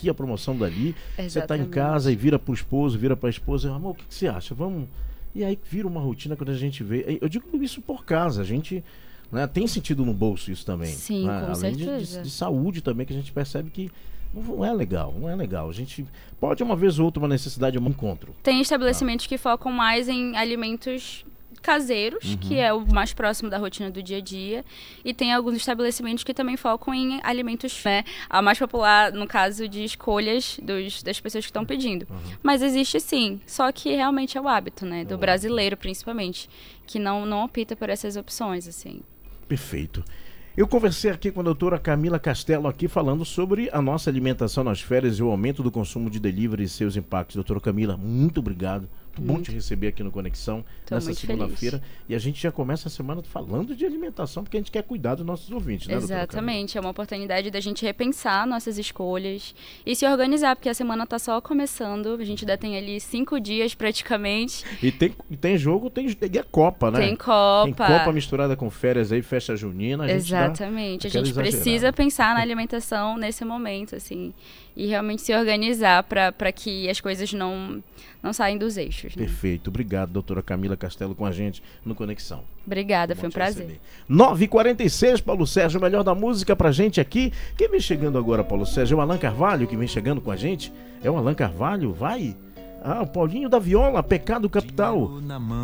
daqui, a promoção dali. Exatamente. Você está em casa e vira pro esposo, vira pra esposa, amor, o que você acha? Vamos... E aí vira uma rotina quando a gente vê. Eu digo isso por casa, a gente... Né, tem sentido no bolso isso também. Sim, né? com Além certeza. de saúde também, que a gente percebe que não é legal, não é legal. A gente pode uma vez ou outra, uma necessidade, um encontro. Tem estabelecimentos que focam mais em alimentos caseiros, que é o mais próximo da rotina do dia a dia, e tem alguns estabelecimentos que também focam em alimentos, né, a mais popular no caso de escolhas das pessoas que estão pedindo. Mas existe sim, só que realmente é o hábito, né, do brasileiro principalmente, que não opta por essas opções, assim. Perfeito. Eu conversei aqui com a doutora Camila Castelo aqui falando sobre a nossa alimentação nas férias e o aumento do consumo de delivery e seus impactos. Doutora Camila, muito obrigado. Muito bom te receber aqui no Conexão nessa segunda-feira. E a gente já começa a semana falando de alimentação, porque a gente quer cuidar dos nossos ouvintes, né, doutora Camila? Exatamente, é uma oportunidade da gente repensar nossas escolhas e se organizar, porque a semana está só começando, a gente ainda tem ali 5 dias praticamente. E tem jogo, tem a Copa, né? Tem Copa. Tem Copa misturada com férias aí, festa junina. Exatamente, a gente precisa pensar na alimentação nesse momento, assim, e realmente se organizar para que as coisas não saem dos eixos. Né? Perfeito, obrigado, doutora Camila Castelo, com a gente no Conexão. Obrigada, foi um prazer. 9h46, Paulo Sérgio, o melhor da música pra gente aqui. Quem vem chegando agora, Paulo Sérgio? É o Alan Carvalho que vem chegando com a gente? É o Alan Carvalho? Vai? Ah, o Paulinho da Viola, Pecado Capital.